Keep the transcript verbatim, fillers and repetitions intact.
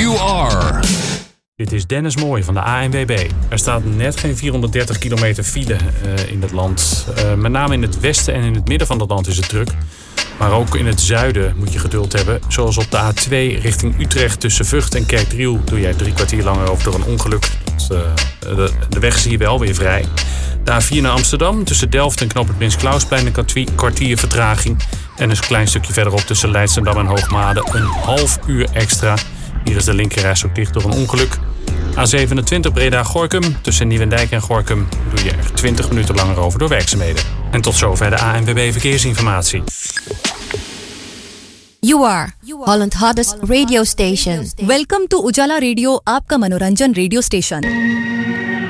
You Are. Dit is Dennis Mooij van de A N W B. Er staat net geen vierhonderddertig kilometer file uh, in het land. Uh, met name in het westen en in het midden van het land is het druk. Maar ook in het zuiden moet je geduld hebben. Zoals op de A twee richting Utrecht tussen Vught en Kerkdriel doe jij drie kwartier langer over door een ongeluk. Dus, uh, de, de weg is hier wel weer vrij. De A vier naar Amsterdam tussen Delft en knooppunt Prins Clausplein een kwartier vertraging. En een klein stukje verderop tussen Leidschendam en Hoogmade een half uur extra. Hier is de linkerreis ook dicht door een ongeluk. A zevenentwintig Breda-Gorinchem tussen Nieuwendijk en Gorinchem doe je er twintig minuten langer over door werkzaamheden. En tot zover de A N W B Verkeersinformatie. You are Holland hottest radio station. Welcome to Ujala Radio, आपका मनोरंजन radio station.